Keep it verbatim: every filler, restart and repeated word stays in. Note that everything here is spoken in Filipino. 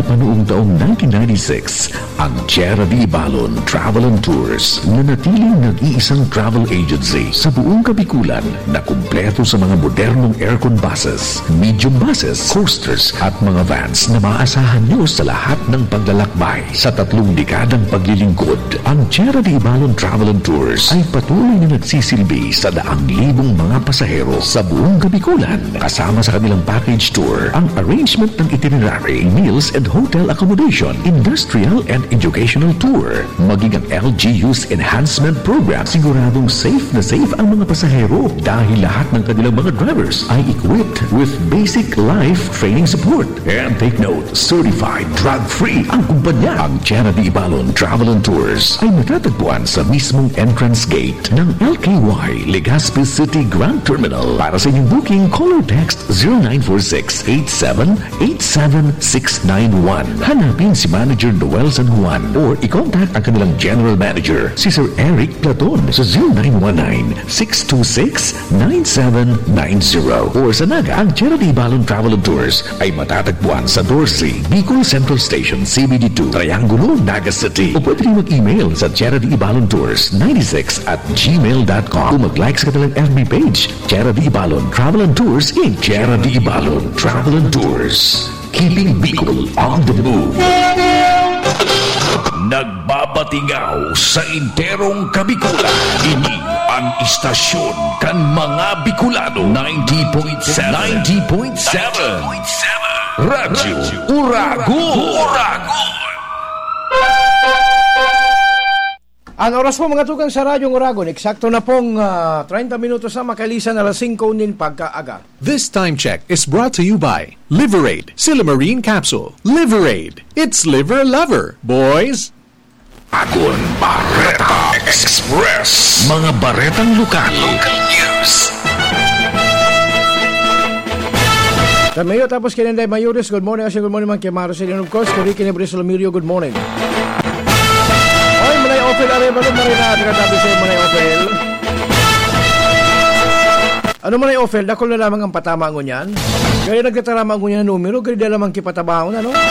pa noong taong nineteen ninety-six, ang Tierra de Ibalon Travel and Tours na natiling nag-iisang travel agency sa buong Kabikulan na kumpleto sa mga modernong aircon buses, medium buses, coasters at mga vans na maasahan nyo sa lahat ng paglalakbay. Sa tatlong dekadang paglilingkod, ang Tierra de Ibalon Travel and Tours ay patuloy na nagsisilbi sa daang libong mga pasahero sa buong Kabikulan. Kasama sa kanilang package tour, ang arrangement ng itinerary, meals and hotel accommodation, industrial and educational tour, maging ang L G U's enhancement program. Siguradong safe na safe ang mga pasahero dahil lahat ng kanilang mga drivers ay equipped with basic life training support. And take note, certified drug-free ang kumpanya. Ang Tierra de Ibalon Travel and Tours ay matatagpuan sa mismong entrance gate ng L K Y Legazpi City Grand Terminal. Para sa inyong booking, call or text zero nine four six, eight seven eight seven six nine one. Hanapin si Manager Noel San Juan or i-contact ang kanilang General Manager, si Sir Eric Platon sa zero nine one nine, six two six, nine seven nine zero. Or sa Naga, ang Tierra de Ibalon Travel and Tours ay matatagpuan sa Dorsey, Bicol Central Station, C B D two, Triangulo, Naga City. O pwede rin mag-email sa Tierra de Ibalon Tours ninety-six at gmail dot com. O mag-like sa kanilang F B page, Tierra de Ibalon Travel and Tours in Tierra de Ibalon Travel and Tours. Keeping Bicol on the move. Nagbabatingaw sa interong Kabikulan. Ini ang istasyon kan mga Bicolano. ninety point seven ninety point seven Radyo Uragon. Uragon. Ang oras po mga tukang sa Radyong Uragon, eksakto na pong uh, thirty minutos na makalisan alas singko nin pagkaaga. This time check is brought to you by Liverade Silamarine Capsule. Liverade, it's liver lover, boys. Agon Bareta Express. Mga baretang lokal. Local news. Tamayo tapos kinenday Mayores, good morning. Good morning man kay Marcel, and of course, kay Ricky Nebreso Lamirio, good morning. Oy, Manay Opel, aray balong marina, tagatabi sa'yo Manay Opel. Ano Manay Opel, dakol na lamang ang patama ko niyan. Gaya nagkatarama ko niyan numero, gaya na lamang kipatabangon, ano?